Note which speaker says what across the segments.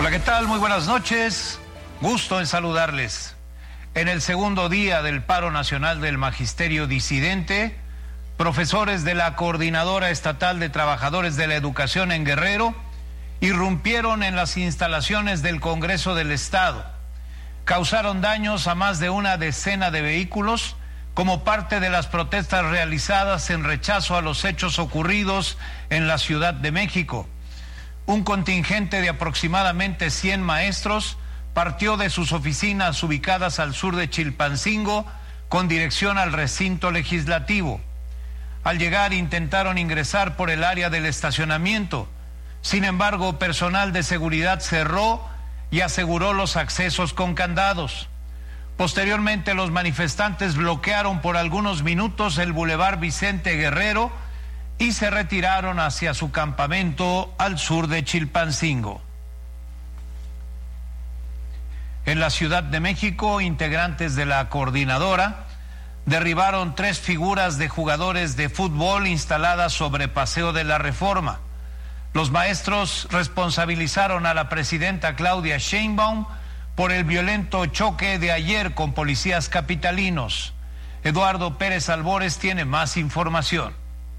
Speaker 1: Hola, ¿qué tal? Muy buenas noches. Gusto en saludarles. En el segundo día del paro nacional del magisterio disidente, profesores de la Coordinadora Estatal de Trabajadores de la Educación en Guerrero irrumpieron en las instalaciones del Congreso del Estado. Causaron daños a más de una decena de vehículos como parte de las protestas realizadas en rechazo a los hechos ocurridos en la Ciudad de México. Un contingente de aproximadamente 100 maestros partió de sus oficinas ubicadas al sur de Chilpancingo con dirección al recinto legislativo. Al llegar intentaron ingresar por el área del estacionamiento. Sin embargo, personal de seguridad cerró y aseguró los accesos con candados. Posteriormente, los manifestantes bloquearon por algunos minutos el Boulevard Vicente Guerrero y se retiraron hacia su campamento al sur de Chilpancingo. En la Ciudad de México, integrantes de la coordinadora derribaron 3 figuras de jugadores de fútbol instaladas sobre Paseo de la Reforma. Los maestros responsabilizaron a la presidenta Claudia Sheinbaum por el violento choque de ayer con policías capitalinos. Eduardo Pérez Albores tiene más información.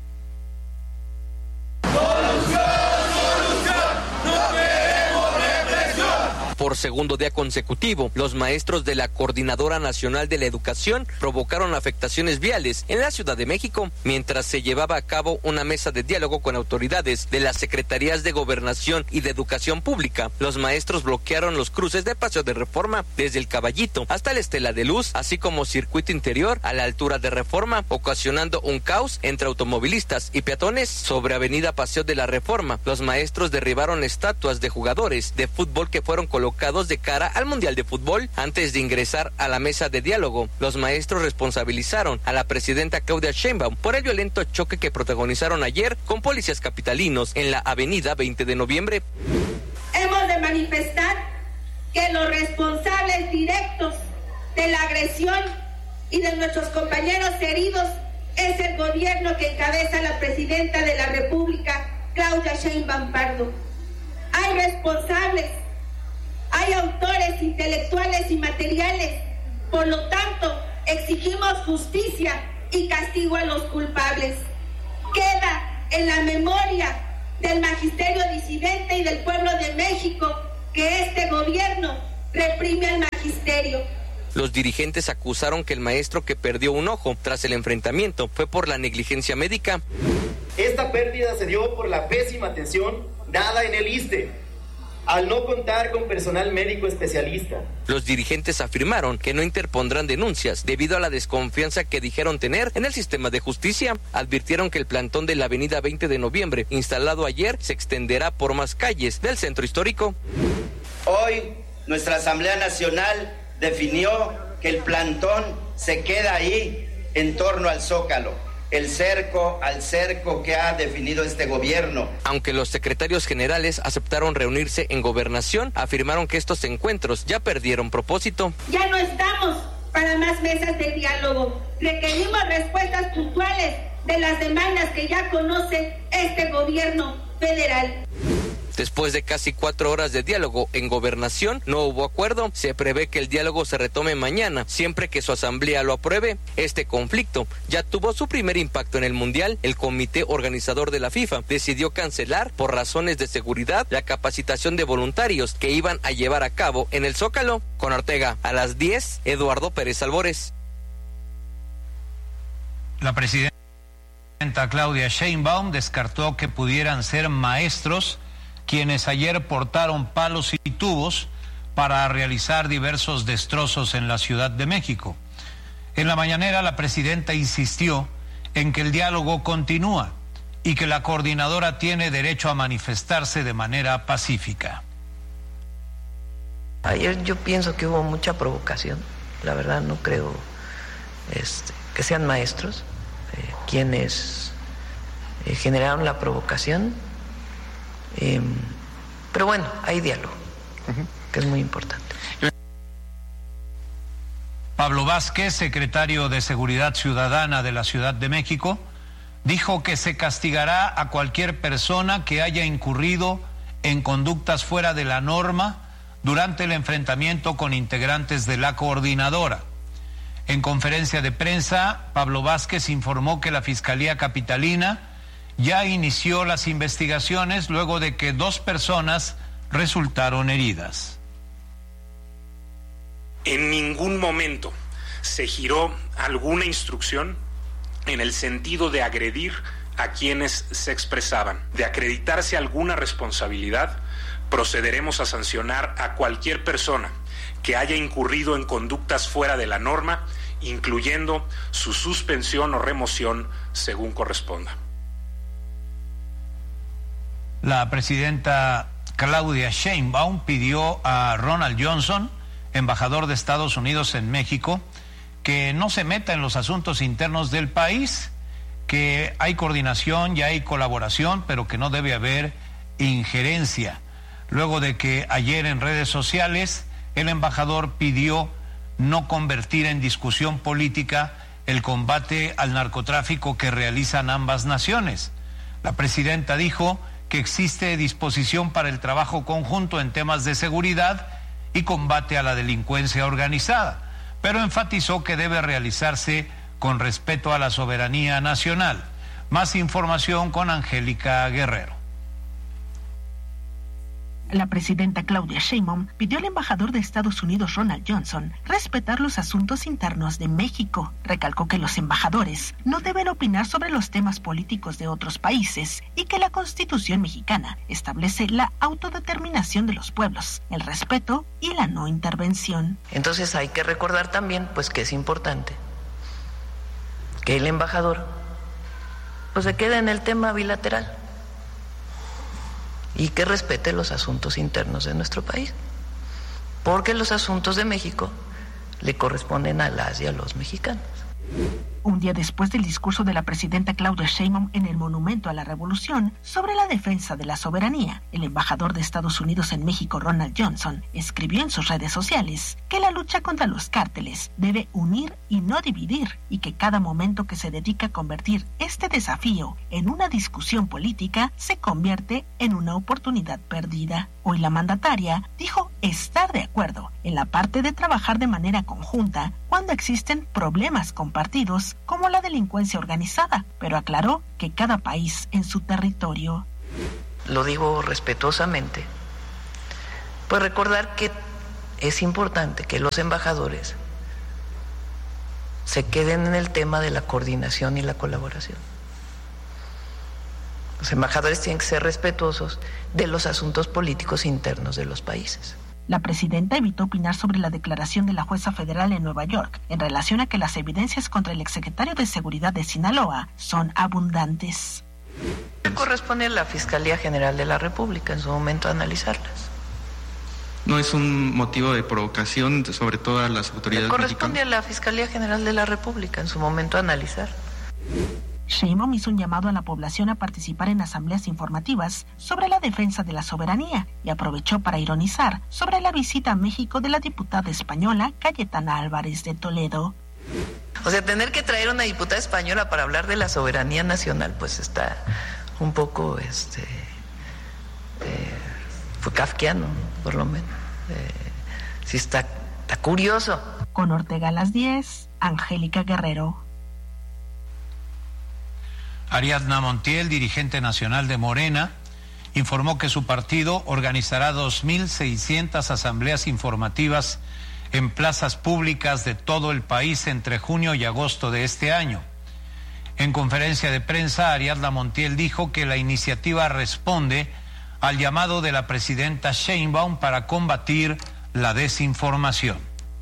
Speaker 2: Por segundo día consecutivo, los maestros de la Coordinadora Nacional de la Educación provocaron afectaciones viales en la Ciudad de México, mientras se llevaba a cabo una mesa de diálogo con autoridades de las Secretarías de Gobernación y de Educación Pública. Los maestros bloquearon los cruces de Paseo de Reforma desde el Caballito hasta la Estela de Luz, así como circuito interior a la altura de Reforma, ocasionando un caos entre automovilistas y peatones. Sobre Avenida Paseo de la Reforma, los maestros derribaron estatuas de jugadores de fútbol que fueron colocados de cara al Mundial de Fútbol. Antes de ingresar a la mesa de diálogo, los maestros responsabilizaron a la presidenta Claudia Sheinbaum por el violento choque que protagonizaron ayer con policías capitalinos en la avenida 20 de noviembre.
Speaker 3: Hemos de manifestar que los responsables directos de la agresión y de nuestros compañeros heridos es el gobierno que encabeza la presidenta de la República, Claudia Sheinbaum Pardo. Hay responsables, hay autores intelectuales y materiales, por lo tanto, exigimos justicia y castigo a los culpables. Queda en la memoria del magisterio disidente y del pueblo de México que este gobierno reprime al magisterio.
Speaker 2: Los dirigentes acusaron que el maestro que perdió un ojo tras el enfrentamiento fue por la negligencia médica.
Speaker 4: Esta pérdida se dio por la pésima atención dada en el ISSSTE, al no contar con personal médico especialista.
Speaker 2: Los dirigentes afirmaron que no interpondrán denuncias debido a la desconfianza que dijeron tener en el sistema de justicia. Advirtieron que el plantón de la avenida 20 de noviembre, instalado ayer, se extenderá por más calles del centro histórico.
Speaker 5: Hoy, nuestra Asamblea Nacional definió que el plantón se queda ahí en torno al Zócalo. El cerco al cerco que ha definido este gobierno.
Speaker 2: Aunque los secretarios generales aceptaron reunirse en Gobernación, afirmaron que estos encuentros ya perdieron propósito.
Speaker 3: Ya no estamos para más mesas de diálogo. Requerimos respuestas puntuales de las demandas que ya conoce este gobierno federal.
Speaker 2: Después de casi 4 horas de diálogo en Gobernación, no hubo acuerdo. Se prevé que el diálogo se retome mañana, siempre que su asamblea lo apruebe. Este conflicto ya tuvo su primer impacto en el Mundial. El comité organizador de la FIFA decidió cancelar, por razones de seguridad, la capacitación de voluntarios que iban a llevar a cabo en el Zócalo. Con Ortega, a las 10, Eduardo Pérez Albores.
Speaker 1: La presidenta Claudia Sheinbaum descartó que pudieran ser maestros quienes ayer portaron palos y tubos para realizar diversos destrozos en la Ciudad de México. En la mañanera, la presidenta insistió en que el diálogo continúa y que la coordinadora tiene derecho a manifestarse de manera pacífica.
Speaker 6: Ayer yo pienso que hubo mucha provocación. La verdad no creo que sean maestros quienes generaron la provocación. Pero bueno, hay diálogo, que es muy importante.
Speaker 1: Pablo Vázquez, secretario de Seguridad Ciudadana de la Ciudad de México, dijo que se castigará a cualquier persona que haya incurrido en conductas fuera de la norma durante el enfrentamiento con integrantes de la coordinadora. En conferencia de prensa, Pablo Vázquez informó que la Fiscalía Capitalina ya inició las investigaciones luego de que 2 personas resultaron heridas.
Speaker 7: En ningún momento se giró alguna instrucción en el sentido de agredir a quienes se expresaban. De acreditarse alguna responsabilidad, procederemos a sancionar a cualquier persona que haya incurrido en conductas fuera de la norma, incluyendo su suspensión o remoción según corresponda.
Speaker 1: La presidenta Claudia Sheinbaum pidió a Ronald Johnson, embajador de Estados Unidos en México, que no se meta en los asuntos internos del país, que hay coordinación y hay colaboración, pero que no debe haber injerencia. Luego de que ayer en redes sociales el embajador pidió no convertir en discusión política el combate al narcotráfico que realizan ambas naciones. La presidenta dijo que existe disposición para el trabajo conjunto en temas de seguridad y combate a la delincuencia organizada, pero enfatizó que debe realizarse con respeto a la soberanía nacional. Más información con Angélica Guerrero.
Speaker 8: La presidenta Claudia Sheinbaum pidió al embajador de Estados Unidos, Ronald Johnson, respetar los asuntos internos de México. Recalcó que los embajadores no deben opinar sobre los temas políticos de otros países y que la Constitución mexicana establece la autodeterminación de los pueblos, el respeto y la no intervención.
Speaker 6: Entonces hay que recordar también, pues, que es importante que el embajador pues se quede en el tema bilateral y que respete los asuntos internos de nuestro país, porque los asuntos de México le corresponden a las y a los mexicanos.
Speaker 8: Un día después del discurso de la presidenta Claudia Sheinbaum en el Monumento a la Revolución sobre la defensa de la soberanía, el embajador de Estados Unidos en México, Ronald Johnson, escribió en sus redes sociales que la lucha contra los cárteles debe unir y no dividir, y que cada momento que se dedica a convertir este desafío en una discusión política se convierte en una oportunidad perdida. Hoy la mandataria dijo estar de acuerdo en la parte de trabajar de manera conjunta cuando existen problemas compartidos como la delincuencia organizada, pero aclaró que cada país en su territorio.
Speaker 6: Lo digo respetuosamente, pues recordar que es importante que los embajadores se queden en el tema de la coordinación y la colaboración. Los embajadores tienen que ser respetuosos de los asuntos políticos internos de los países.
Speaker 8: La presidenta evitó opinar sobre la declaración de la jueza federal en Nueva York en relación a que las evidencias contra el exsecretario de Seguridad de Sinaloa son abundantes.
Speaker 6: Corresponde a la Fiscalía General de la República en su momento analizarlas.
Speaker 9: ¿No es un motivo de provocación, sobre todo a las autoridades mexicanas?
Speaker 6: Corresponde a la Fiscalía General de la República en su momento analizar.
Speaker 8: Sheinbaum hizo un llamado a la población a participar en asambleas informativas sobre la defensa de la soberanía y aprovechó para ironizar sobre la visita a México de la diputada española Cayetana Álvarez de Toledo.
Speaker 6: O sea, tener que traer una diputada española para hablar de la soberanía nacional, pues está un poco, fue kafkiano, por lo menos. Sí está curioso.
Speaker 8: Con Ortega a las 10, Angélica Guerrero.
Speaker 1: Ariadna Montiel, dirigente nacional de Morena, informó que su partido organizará 2.600 asambleas informativas en plazas públicas de todo el país entre junio y agosto de este año. En conferencia de prensa, Ariadna Montiel dijo que la iniciativa responde al llamado de la presidenta Sheinbaum para combatir la desinformación.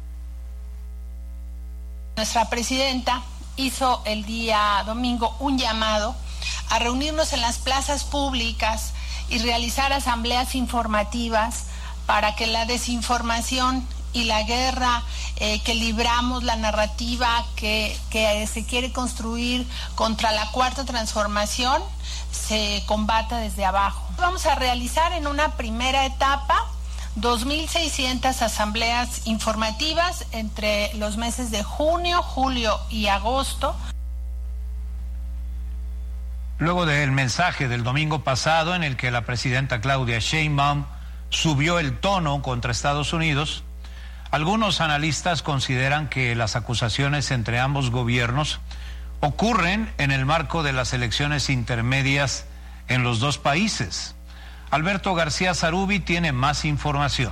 Speaker 10: Nuestra presidenta hizo el día domingo un llamado a reunirnos en las plazas públicas y realizar asambleas informativas para que la desinformación y la guerra que libramos, la narrativa que se quiere construir contra la cuarta transformación, se combata desde abajo. Vamos a realizar en una primera etapa 2.600 asambleas informativas entre los meses de junio, julio y agosto.
Speaker 1: Luego del mensaje del domingo pasado en el que la presidenta Claudia Sheinbaum subió el tono contra Estados Unidos, algunos analistas consideran que las acusaciones entre ambos gobiernos ocurren en el marco de las elecciones intermedias en los dos países. Alberto García Zarubi tiene más información.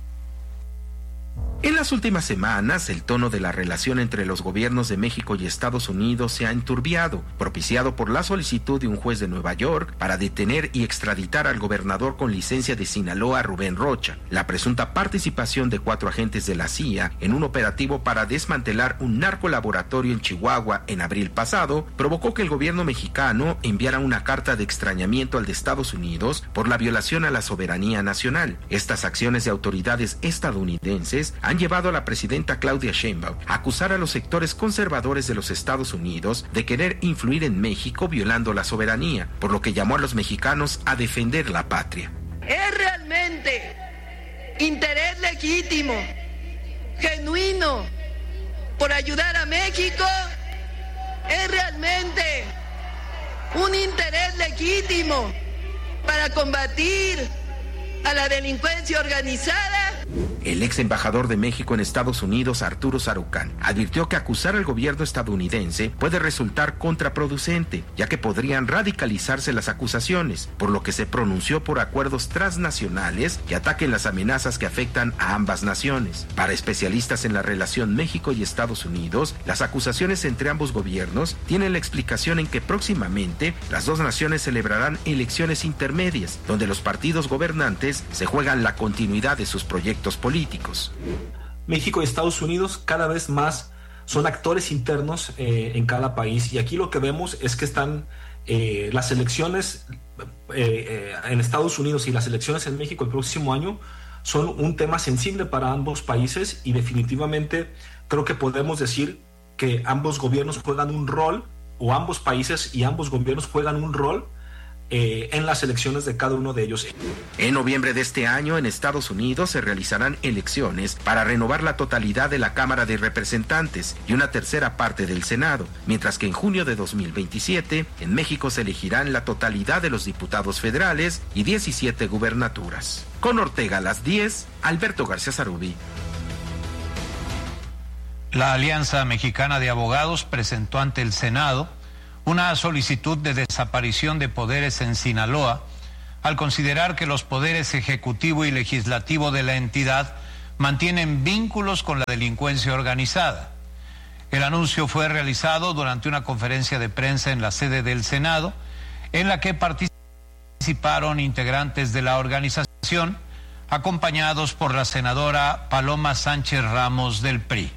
Speaker 11: En las últimas semanas, el tono de la relación entre los gobiernos de México y Estados Unidos se ha enturbiado, propiciado por la solicitud de un juez de Nueva York para detener y extraditar al gobernador con licencia de Sinaloa, Rubén Rocha. La presunta participación de 4 agentes de la CIA en un operativo para desmantelar un narcolaboratorio en Chihuahua en abril pasado provocó que el gobierno mexicano enviara una carta de extrañamiento al de Estados Unidos por la violación a la soberanía nacional. Estas acciones de autoridades estadounidenses han llevado a la presidenta Claudia Sheinbaum a acusar a los sectores conservadores de los Estados Unidos de querer influir en México violando la soberanía, por lo que llamó a los mexicanos a defender la patria.
Speaker 12: Es realmente interés legítimo, genuino, por ayudar a México. Es realmente un interés legítimo para combatir a la delincuencia organizada.
Speaker 11: El ex embajador de México en Estados Unidos, Arturo Sarucán, advirtió que acusar al gobierno estadounidense puede resultar contraproducente, ya que podrían radicalizarse las acusaciones, por lo que se pronunció por acuerdos transnacionales que ataquen las amenazas que afectan a ambas naciones. Para especialistas en la relación México y Estados Unidos, las acusaciones entre ambos gobiernos tienen la explicación en que próximamente las dos naciones celebrarán elecciones intermedias, donde los partidos gobernantes se juegan la continuidad de sus proyectos políticos.
Speaker 13: México y Estados Unidos cada vez más son actores internos en cada país, y aquí lo que vemos es que están las elecciones en Estados Unidos y las elecciones en México el próximo año son un tema sensible para ambos países, y definitivamente creo que podemos decir que ambos gobiernos juegan un rol, o ambos países y ambos gobiernos juegan un rol en las elecciones de cada uno de ellos.
Speaker 11: En noviembre de este año, en Estados Unidos, se realizarán elecciones para renovar la totalidad de la Cámara de Representantes y una tercera parte del Senado, mientras que en junio de 2027, en México se elegirán la totalidad de los diputados federales y 17 gubernaturas. Con Ortega a las 10, Alberto García Zarubi.
Speaker 1: La Alianza Mexicana de Abogados presentó ante el Senado una solicitud de desaparición de poderes en Sinaloa, al considerar que los poderes ejecutivo y legislativo de la entidad mantienen vínculos con la delincuencia organizada. El anuncio fue realizado durante una conferencia de prensa en la sede del Senado, en la que participaron integrantes de la organización, acompañados por la senadora Paloma Sánchez Ramos del PRI.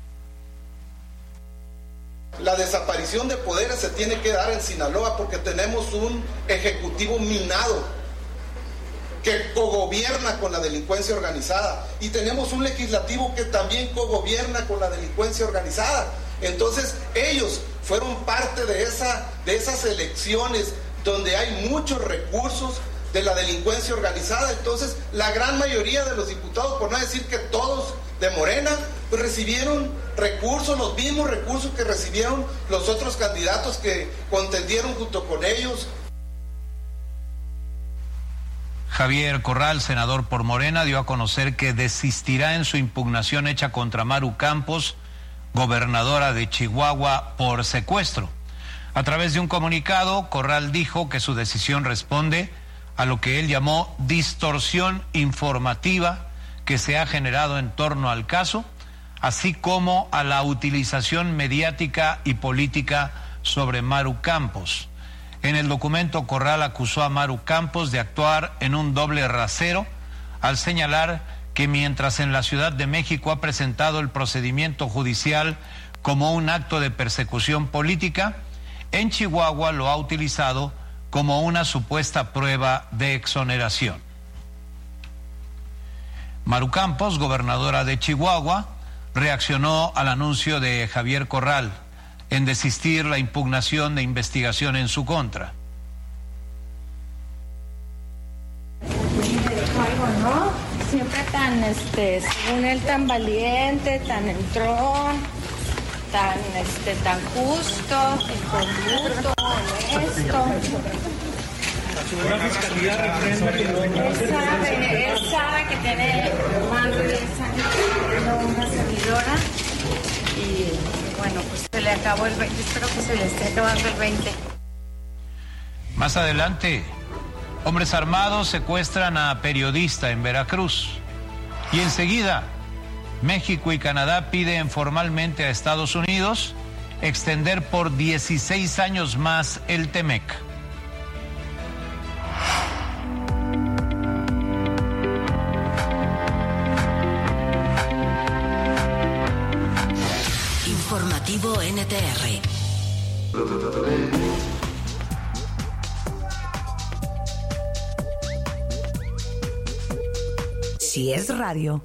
Speaker 14: La desaparición de poderes se tiene que dar en Sinaloa porque tenemos un ejecutivo minado que cogobierna con la delincuencia organizada, y tenemos un legislativo que también cogobierna con la delincuencia organizada. Entonces ellos fueron parte de esas elecciones donde hay muchos recursos de la delincuencia organizada. Entonces la gran mayoría de los diputados, por no decir que todos de Morena, pues recibieron recursos, los mismos recursos que recibieron los otros candidatos que contendieron junto con ellos.
Speaker 1: Javier Corral, senador por Morena, dio a conocer que desistirá en su impugnación hecha contra Maru Campos, gobernadora de Chihuahua, por secuestro. A través de un comunicado, Corral dijo que su decisión responde a lo que él llamó distorsión informativa que se ha generado en torno al caso, así como a la utilización mediática y política sobre Maru Campos. En el documento, Corral acusó a Maru Campos de actuar en un doble rasero al señalar que mientras en la Ciudad de México ha presentado el procedimiento judicial como un acto de persecución política, en Chihuahua lo ha utilizado como una supuesta prueba de exoneración. Maru Campos, gobernadora de Chihuahua, reaccionó al anuncio de Javier Corral en desistir la impugnación de investigación en su contra.
Speaker 15: ¿No? Siempre tan, según él, tan valiente, tan entrón, tan justo, con gusto. molesto. Él sabe que tiene mando de una servidora y bueno, pues se le acabó el 20, espero que se le esté acabando el 20.
Speaker 1: Más adelante, hombres armados secuestran a periodista en Veracruz. Y enseguida, México y Canadá piden formalmente a Estados Unidos extender por 16 años más el TEMEC.
Speaker 16: Informativo NTR. Si es radio,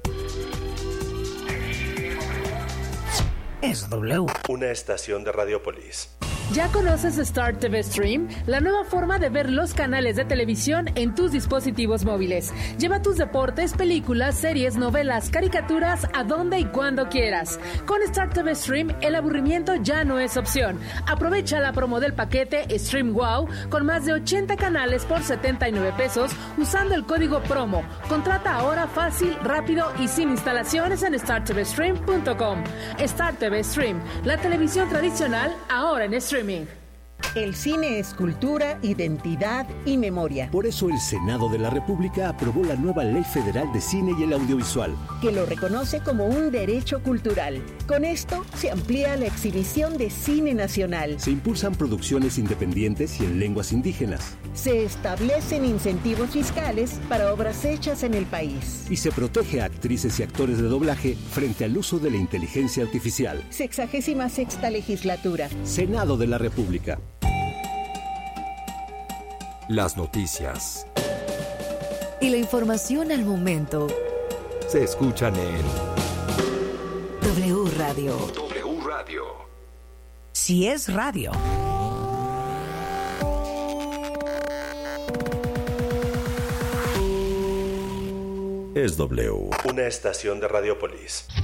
Speaker 16: es W.
Speaker 17: Una estación de Radiopolis.
Speaker 18: ¿Ya conoces Star TV Stream? La nueva forma de ver los canales de televisión en tus dispositivos móviles. Lleva tus deportes, películas, series, novelas, caricaturas a donde y cuando quieras. Con Star TV Stream, el aburrimiento ya no es opción. Aprovecha la promo del paquete Stream Wow con más de 80 canales por 79 pesos usando el código PROMO. Contrata ahora fácil, rápido y sin instalaciones en startvstream.com. Star TV Stream, la televisión tradicional ahora en streaming.
Speaker 19: El cine es cultura, identidad y memoria.
Speaker 20: Por eso el Senado de la República aprobó la nueva Ley Federal de Cine y el Audiovisual,
Speaker 19: que lo reconoce como un derecho cultural. Con esto se amplía la exhibición de cine nacional.
Speaker 20: Se impulsan producciones independientes y en lenguas indígenas.
Speaker 19: Se establecen incentivos fiscales para obras hechas en el país.
Speaker 20: Y se protege a actrices y actores de doblaje frente al uso de la inteligencia artificial.
Speaker 19: 66ª legislatura.
Speaker 20: Senado de la República.
Speaker 21: Las noticias
Speaker 16: y la información al momento
Speaker 21: se escuchan en
Speaker 16: W Radio.
Speaker 21: W Radio.
Speaker 16: Si es radio.
Speaker 21: Es W.
Speaker 17: Una estación de Radiopolis.